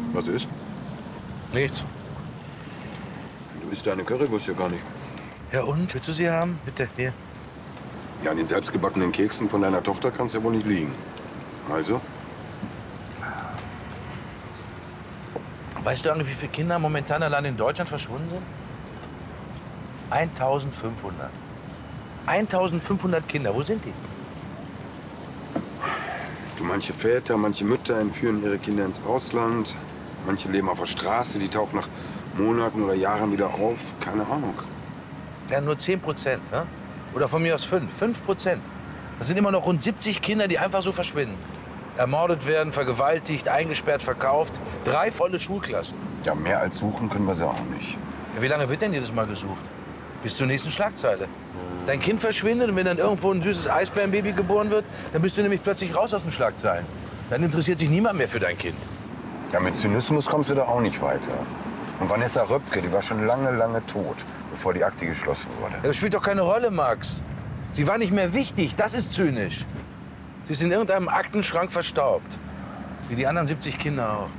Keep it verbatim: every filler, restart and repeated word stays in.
Was ist? Nichts. Du isst deine Currywurst ja gar nicht. Ja und? Willst du sie haben? Bitte, hier. Ja, an den selbstgebackenen Keksen von deiner Tochter kannst ja wohl nicht liegen. Also? Weißt du eigentlich, wie viele Kinder momentan allein in Deutschland verschwunden sind? eintausendfünfhundert. eintausendfünfhundert Kinder. Wo sind die? Du, manche Väter, manche Mütter entführen ihre Kinder ins Ausland. Manche leben auf der Straße, die tauchen nach Monaten oder Jahren wieder auf. Keine Ahnung. Ja, nur zehn Prozent. Ja? Oder von mir aus fünf. fünf Prozent. Das sind immer noch rund siebzig Kinder, die einfach so verschwinden. Ermordet werden, vergewaltigt, eingesperrt, verkauft. Drei volle Schulklassen. Ja, mehr als suchen können wir sie auch nicht. Ja, wie lange wird denn jedes Mal gesucht? Bis zur nächsten Schlagzeile. Dein Kind verschwindet und wenn dann irgendwo ein süßes Eisbärenbaby geboren wird, dann bist du nämlich plötzlich raus aus den Schlagzeilen. Dann interessiert sich niemand mehr für dein Kind. Ja, mit Zynismus kommst du da auch nicht weiter. Und Vanessa Röpke, die war schon lange, lange tot, bevor die Akte geschlossen wurde. Das spielt doch keine Rolle, Max. Sie war nicht mehr wichtig, das ist zynisch. Sie ist in irgendeinem Aktenschrank verstaubt. Wie die anderen siebzig Kinder auch.